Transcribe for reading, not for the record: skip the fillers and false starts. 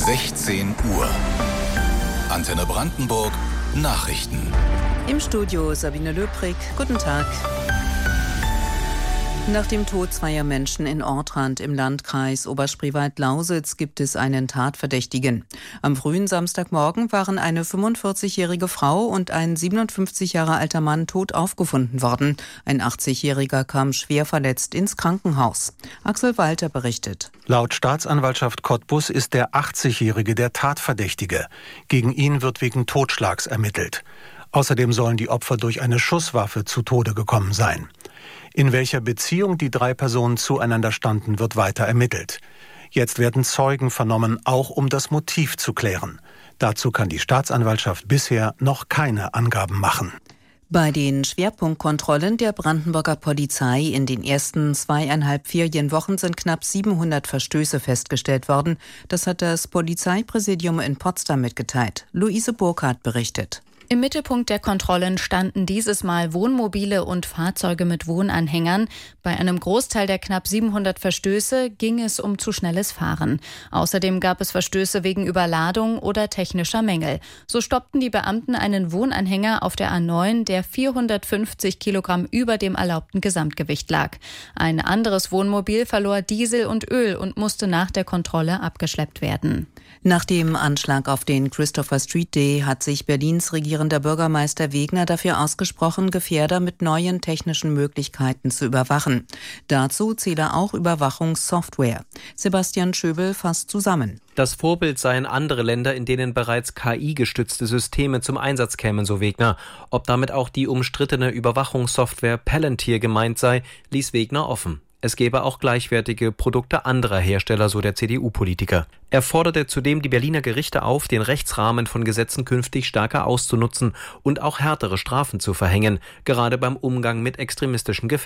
16 Uhr. Antenne Brandenburg. Nachrichten. Im Studio Sabine Löbrig. Guten Tag. Nach dem Tod zweier Menschen in Ortrand im Landkreis Oberspreewald-Lausitz gibt es einen Tatverdächtigen. Am frühen Samstagmorgen waren eine 45-jährige Frau und ein 57 Jahre alter Mann tot aufgefunden worden. Ein 80-Jähriger kam schwer verletzt ins Krankenhaus. Axel Walter berichtet. Laut Staatsanwaltschaft Cottbus ist der 80-Jährige der Tatverdächtige. Gegen ihn wird wegen Totschlags ermittelt. Außerdem sollen die Opfer durch eine Schusswaffe zu Tode gekommen sein. In welcher Beziehung die drei Personen zueinander standen, wird weiter ermittelt. Jetzt werden Zeugen vernommen, auch um das Motiv zu klären. Dazu kann die Staatsanwaltschaft bisher noch keine Angaben machen. Bei den Schwerpunktkontrollen der Brandenburger Polizei in den ersten 2,5 Ferienwochen sind knapp 700 Verstöße festgestellt worden. Das hat das Polizeipräsidium in Potsdam mitgeteilt. Luise Burkhardt berichtet. Im Mittelpunkt der Kontrollen standen dieses Mal Wohnmobile und Fahrzeuge mit Wohnanhängern. Bei einem Großteil der knapp 700 Verstöße ging es um zu schnelles Fahren. Außerdem gab es Verstöße wegen Überladung oder technischer Mängel. So stoppten die Beamten einen Wohnanhänger auf der A9, der 450 Kilogramm über dem erlaubten Gesamtgewicht lag. Ein anderes Wohnmobil verlor Diesel und Öl und musste nach der Kontrolle abgeschleppt werden. Nach dem Anschlag auf den Christopher Street Day hat sich Berlins regierender Bürgermeister Wegner dafür ausgesprochen, Gefährder mit neuen technischen Möglichkeiten zu überwachen. Dazu zähle auch Überwachungssoftware. Sebastian Schöbel fasst zusammen. Das Vorbild seien andere Länder, in denen bereits KI-gestützte Systeme zum Einsatz kämen, so Wegner. Ob damit auch die umstrittene Überwachungssoftware Palantir gemeint sei, ließ Wegner offen. Es gäbe auch gleichwertige Produkte anderer Hersteller, so der CDU-Politiker. Er forderte zudem die Berliner Gerichte auf, den Rechtsrahmen von Gesetzen künftig stärker auszunutzen und auch härtere Strafen zu verhängen, gerade beim Umgang mit extremistischen Gefährdern.